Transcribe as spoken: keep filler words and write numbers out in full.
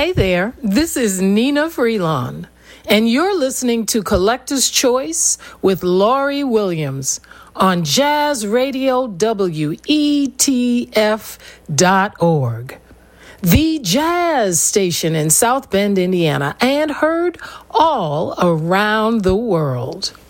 Hey there, this is Nina Freelon, and you're listening to Collector's Choice with Laurie Williams on Jazz Radio W E T F dot org, the jazz station in South Bend, Indiana, and heard all around the world.